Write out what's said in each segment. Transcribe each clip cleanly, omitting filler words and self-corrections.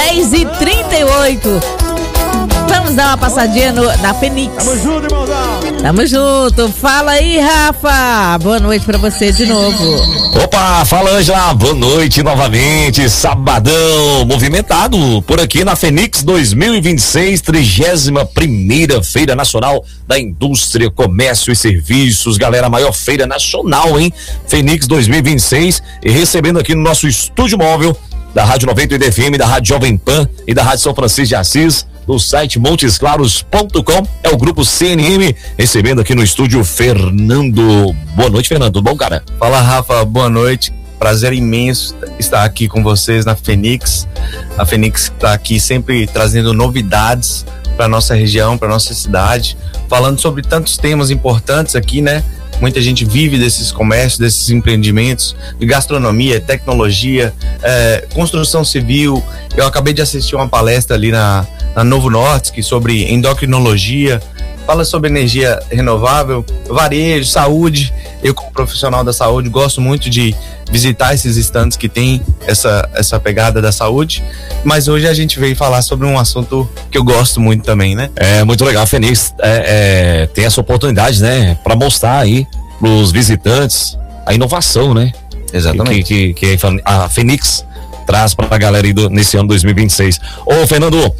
10h38. Vamos dar uma passadinha na Fenix. Tamo junto, irmãozão. Tamo junto. Fala aí, Rafa. Boa noite pra você de novo. Opa, fala, Ângela. Boa noite novamente. Sabadão movimentado por aqui na Fenix 2026, 31ª Feira Nacional da Indústria, Comércio e Serviços. Galera, a maior feira nacional, hein? Fenix 2026. E recebendo aqui no nosso estúdio móvel da Rádio 98 FM, da Rádio Jovem Pan e da Rádio São Francisco de Assis, do site montesclaros.com, é o grupo CNM, recebendo aqui no estúdio Fernando. Boa noite, Fernando, tudo bom, cara? Fala, Rafa, boa noite, prazer imenso estar aqui com vocês na Fenix. A Fenix está aqui sempre trazendo novidades para nossa região, para nossa cidade, falando sobre tantos temas importantes aqui, né? Muita gente vive desses comércios, desses empreendimentos, de gastronomia, tecnologia, construção civil. Eu acabei de assistir uma palestra ali na Novo Norte sobre endocrinologia, fala sobre energia renovável, varejo, saúde. Eu, como profissional da saúde, gosto muito de visitar esses estandes que tem essa pegada da saúde, mas hoje a gente veio falar sobre um assunto que eu gosto muito também, né? É muito legal, a Fenix tem essa oportunidade, né, para mostrar aí pros visitantes a inovação, né? Exatamente. Que a Fenix traz para a galera aí nesse ano 2026. Ô, Fernando,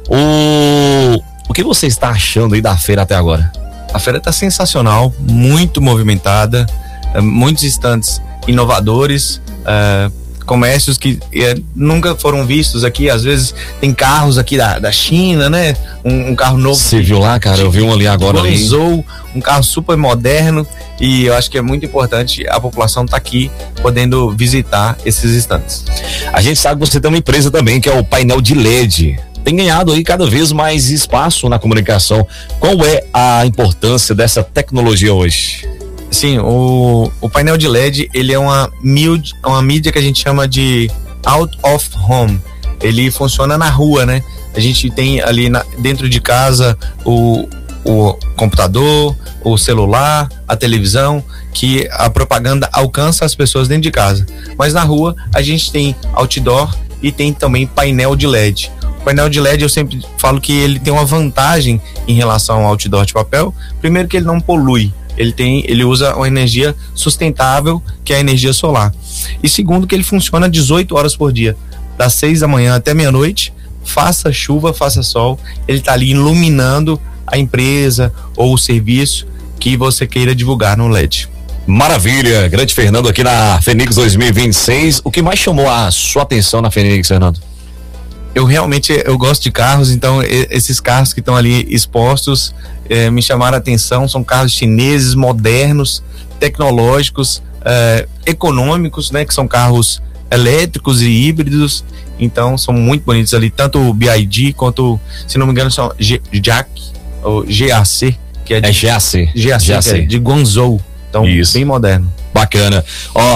o que você está achando aí da feira até agora? A feira está sensacional, muito movimentada, muitos estandes inovadores, comércios que nunca foram vistos aqui. Às vezes tem carros aqui da China, né? Um carro novo. Você viu lá, cara? Eu vi um ali agora. Guangzhou, um carro super moderno, e eu acho que é muito importante a população estar aqui podendo visitar esses estandes. A gente sabe que você tem uma empresa também, que é o painel de LED. Tem ganhado aí cada vez mais espaço na comunicação. Qual é a importância dessa tecnologia hoje? Sim, o painel de LED, ele é uma mídia que a gente chama de out of home. Ele funciona na rua, né? A gente tem ali dentro de casa o computador, o celular, a televisão, que a propaganda alcança as pessoas dentro de casa. Mas na rua a gente tem outdoor e tem também painel de LED. O painel de LED, eu sempre falo que ele tem uma vantagem em relação ao outdoor de papel. Primeiro, que ele não polui. Ele usa uma energia sustentável, que é a energia solar. E segundo, que ele funciona 18 horas por dia, das 6 da manhã até meia-noite, faça chuva, faça sol, ele está ali iluminando a empresa ou o serviço que você queira divulgar no LED. Maravilha, grande Fernando aqui na Fenix 2026. O que mais chamou a sua atenção na Fenix, Fernando? Eu gosto de carros, então esses carros que estão ali expostos me chamaram a atenção. São carros chineses, modernos, tecnológicos, econômicos, né? Que são carros elétricos e híbridos. Então são muito bonitos ali, tanto o BYD quanto, se não me engano, são GAC, ou GAC, que é de GAC. GAC, que é de Guangzhou. Então, isso, bem moderno. Bacana. Ó,